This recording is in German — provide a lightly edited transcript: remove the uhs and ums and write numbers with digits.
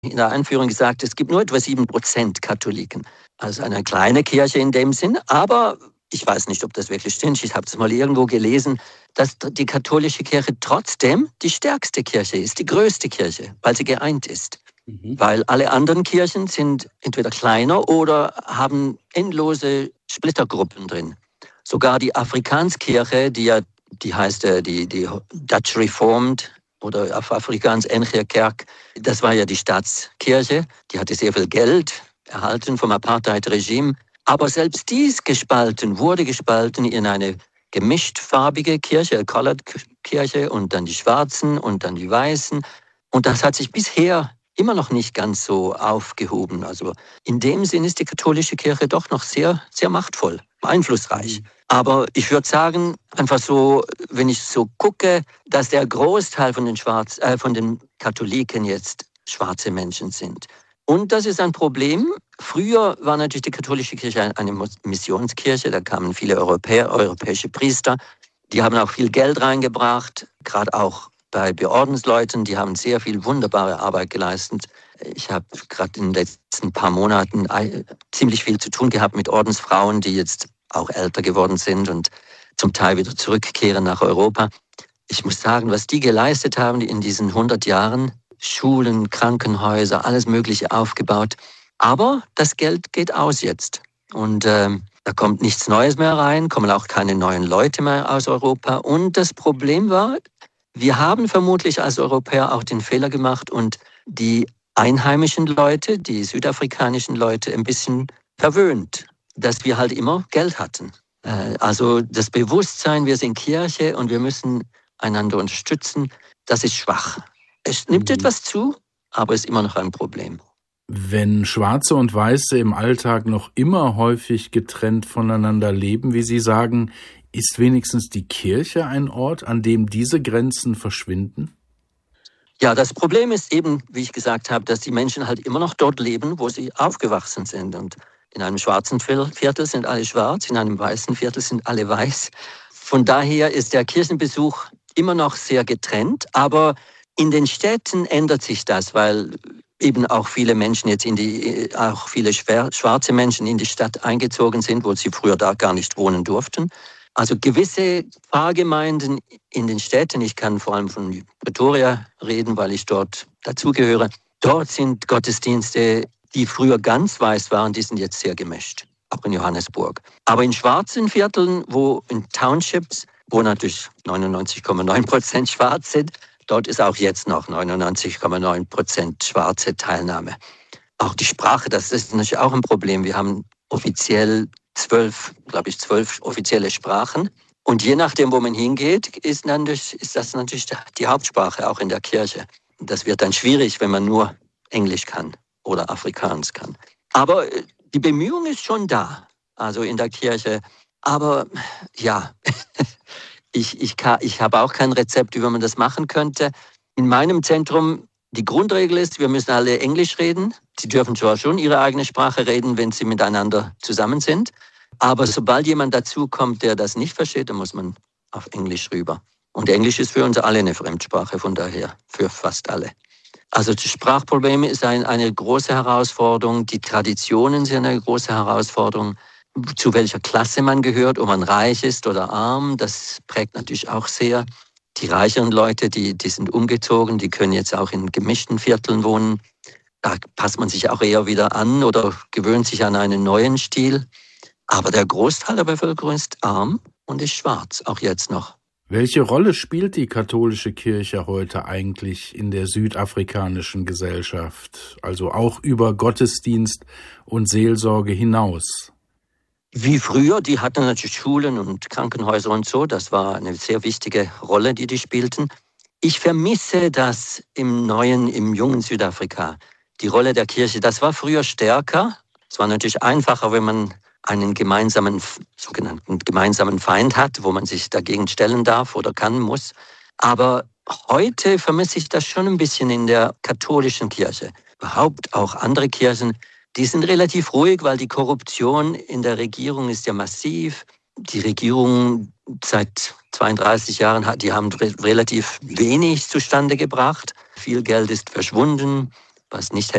in der Einführung gesagt, es gibt nur etwa 7% Katholiken. Also eine kleine Kirche in dem Sinn, aber ich weiß nicht, ob das wirklich stimmt. Ich habe es mal irgendwo gelesen, dass die katholische Kirche trotzdem die stärkste Kirche ist, die größte Kirche, weil sie geeint ist. Weil alle anderen Kirchen sind entweder kleiner oder haben endlose Splittergruppen drin. Sogar die Afrikanskirche, die heißt die Dutch Reformed oder auf Afrikaans NG Kerk, das war ja die Staatskirche, die hatte sehr viel Geld erhalten vom Apartheid-Regime. Aber selbst dies wurde gespalten in eine gemischtfarbige Kirche, Colored Kirche und dann die Schwarzen und dann die Weißen. Und das hat sich bisher immer noch nicht ganz so aufgehoben. Also in dem Sinn ist die katholische Kirche doch noch sehr, sehr machtvoll, einflussreich. Aber ich würde sagen, einfach so, wenn ich so gucke, dass der Großteil von den Katholiken jetzt schwarze Menschen sind. Und das ist ein Problem. Früher war natürlich die katholische Kirche eine Missionskirche. Da kamen viele europäische Priester. Die haben auch viel Geld reingebracht, gerade auch bei Beordensleuten. Die haben sehr viel wunderbare Arbeit geleistet. Ich habe gerade in den letzten paar Monaten ziemlich viel zu tun gehabt mit Ordensfrauen, die jetzt auch älter geworden sind und zum Teil wieder zurückkehren nach Europa. Ich muss sagen, was die geleistet haben in diesen 100 Jahren, Schulen, Krankenhäuser, alles Mögliche aufgebaut. Aber das Geld geht aus jetzt. Und da kommt nichts Neues mehr rein, kommen auch keine neuen Leute mehr aus Europa. Und das Problem war, wir haben vermutlich als Europäer auch den Fehler gemacht und die einheimischen Leute, die südafrikanischen Leute, ein bisschen verwöhnt, dass wir halt immer Geld hatten. Also das Bewusstsein, wir sind Kirche und wir müssen einander unterstützen, das ist schwach. Es nimmt etwas zu, aber ist immer noch ein Problem. Wenn Schwarze und Weiße im Alltag noch immer häufig getrennt voneinander leben, wie Sie sagen, ist wenigstens die Kirche ein Ort, an dem diese Grenzen verschwinden? Ja, das Problem ist eben, wie ich gesagt habe, dass die Menschen halt immer noch dort leben, wo sie aufgewachsen sind. Und in einem schwarzen Viertel sind alle schwarz, in einem weißen Viertel sind alle weiß. Von daher ist der Kirchenbesuch immer noch sehr getrennt, aber in den Städten ändert sich das, weil eben auch viele Menschen jetzt auch viele schwarze Menschen in die Stadt eingezogen sind, wo sie früher da gar nicht wohnen durften. Also gewisse Pfarrgemeinden in den Städten, ich kann vor allem von Pretoria reden, weil ich dort dazugehöre, dort sind Gottesdienste, die früher ganz weiß waren, die sind jetzt sehr gemischt, auch in Johannesburg. Aber in schwarzen Vierteln, in Townships, wo natürlich 99,9% schwarz sind, dort ist auch jetzt noch 99,9% schwarze Teilnahme. Auch die Sprache, das ist natürlich auch ein Problem. Wir haben offiziell 12 offizielle Sprachen. Und je nachdem, wo man hingeht, ist das natürlich die Hauptsprache auch in der Kirche. Das wird dann schwierig, wenn man nur Englisch kann oder Afrikaans kann. Aber die Bemühung ist schon da, also in der Kirche. Aber ja, ich habe auch kein Rezept, wie man das machen könnte. In meinem Zentrum, die Grundregel ist, wir müssen alle Englisch reden. Sie dürfen zwar schon ihre eigene Sprache reden, wenn sie miteinander zusammen sind. Aber sobald jemand dazukommt, der das nicht versteht, dann muss man auf Englisch rüber. Und Englisch ist für uns alle eine Fremdsprache, von daher für fast alle. Also das Sprachproblem ist eine große Herausforderung. Die Traditionen sind eine große Herausforderung. Zu welcher Klasse man gehört, ob man reich ist oder arm, das prägt natürlich auch sehr. Die reicheren Leute, die sind umgezogen, die können jetzt auch in gemischten Vierteln wohnen. Da passt man sich auch eher wieder an oder gewöhnt sich an einen neuen Stil. Aber der Großteil der Bevölkerung ist arm und ist schwarz, auch jetzt noch. Welche Rolle spielt die katholische Kirche heute eigentlich in der südafrikanischen Gesellschaft, also auch über Gottesdienst und Seelsorge hinaus? Wie früher, die hatten natürlich Schulen und Krankenhäuser und so, das war eine sehr wichtige Rolle, die spielten. Ich vermisse das im jungen Südafrika, die Rolle der Kirche. Das war früher stärker. Es war natürlich einfacher, wenn man einen sogenannten gemeinsamen Feind hat, wo man sich dagegen stellen darf oder muss. Aber heute vermisse ich das schon ein bisschen in der katholischen Kirche. Überhaupt auch andere Kirchen, die sind relativ ruhig, weil die Korruption in der Regierung ist ja massiv. Die Regierung seit 32 Jahren, die haben relativ wenig zustande gebracht. Viel Geld ist verschwunden. was nicht